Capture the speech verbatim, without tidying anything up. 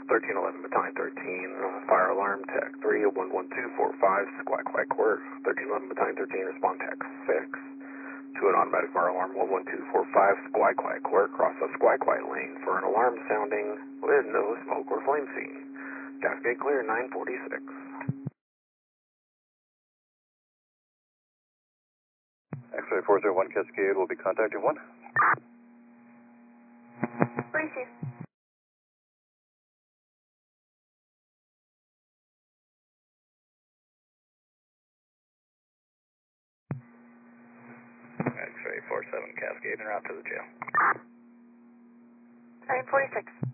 thirteen eleven Battalion thirteen, fire alarm tech three, one one two four five, squawk quack quirk, thirteen eleven Battalion thirteen, respond tech six, to an automatic fire alarm one one two four five, squawk quack quirk, cross the squawk quack lane for an alarm sounding with no smoke or flame seen. Cascade clear nine forty-six. X-ray four zero one Cascade will be contacting one. Receive. X-ray four seven Cascade en route to the jail. nine forty-six.